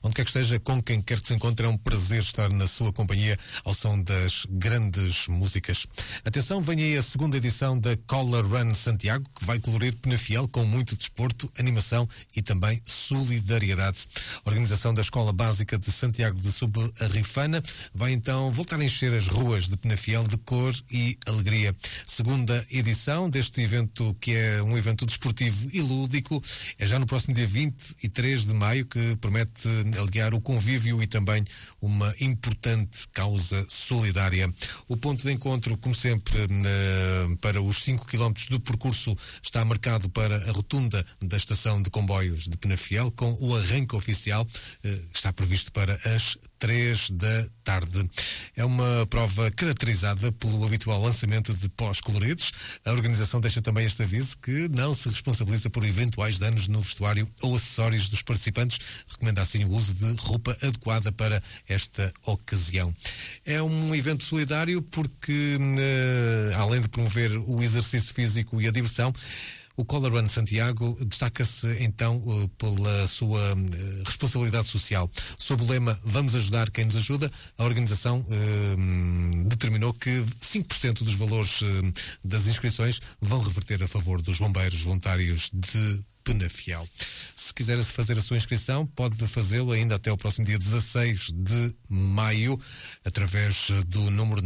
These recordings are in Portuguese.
Onde quer que esteja, com quem quer que se encontre, é um prazer estar na sua companhia ao som das grandes músicas. Atenção, vem aí a segunda edição da Color Run Santiago, que vai colorir Penafiel com muito desporto, animação e também solidariedade. A organização da Escola Básica de Santiago de Subarrifana vai então voltar a encher as ruas de Penafiel de cor e alegria. Segunda edição deste evento, que é um evento desportivo e lúdico, é já no próximo dia 23 de maio, que promete aliar o convívio e também uma importante causa solidária. O ponto de encontro, como sempre, para os 5 km do percurso está marcado para a rotunda da estação de comboios de Penafiel, com o arranque oficial está previsto para as 3 da tarde. É uma prova caracterizada pelo habitual lançamento de pós-coloridos. A organização deixa também este aviso que não se responsabiliza por eventuais danos no vestuário ou acessórios dos participantes. Recomenda assim o uso de roupa adequada para esta ocasião. É um evento solidário porque, além de promover o exercício físico e a diversão, o Color Run Santiago destaca-se então pela sua responsabilidade social. Sob o lema "Vamos ajudar quem nos ajuda", a organização determinou que 5% dos valores das inscrições vão reverter a favor dos bombeiros voluntários de Penafiel. Se quiser fazer a sua inscrição, pode fazê-lo ainda até o próximo dia 16 de maio, através do número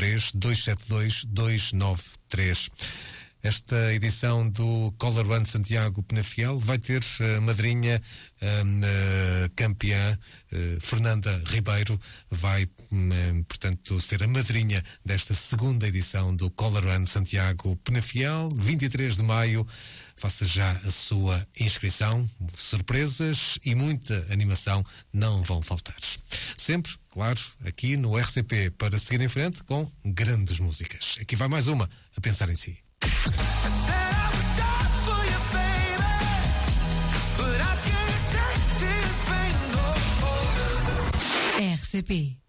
913-272-293. Esta edição do Color Run Santiago Penafiel vai ter a madrinha campeã Fernanda Ribeiro, vai portanto ser a madrinha desta segunda edição do Color Run Santiago Penafiel, 23 de maio. Faça já a sua inscrição. Surpresas e muita animação não vão faltar. Sempre, claro, aqui no RCP, para seguir em frente com grandes músicas. Aqui vai mais uma, A Pensar em Si. RCP